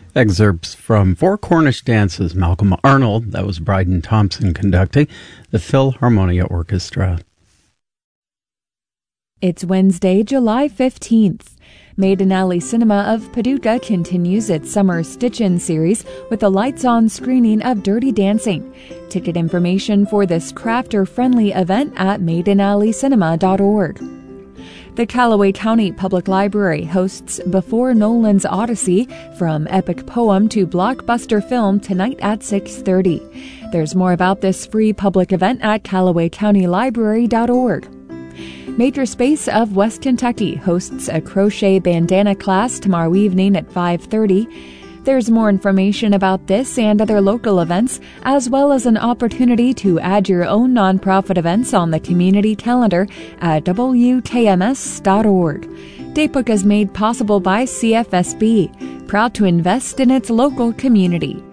Excerpts from Four Cornish Dances, Malcolm Arnold, that was Bryden Thompson conducting, the Philharmonia Orchestra. It's Wednesday, July 15th. Maiden Alley Cinema of Paducah continues its summer Stitch-In series with a lights-on screening of Dirty Dancing. Ticket information for this crafter-friendly event at maidenalleycinema.org. The Callaway County Public Library hosts Before Nolan's Odyssey, from epic poem to blockbuster film, tonight at 6:30. There's more about this free public event at callawaycountylibrary.org. Majorspace of West Kentucky hosts a crochet bandana class tomorrow evening at 5:30. There's more information about this and other local events, as well as an opportunity to add your own nonprofit events on the community calendar at wkms.org. Daybook is made possible by CFSB, proud to invest in its local community.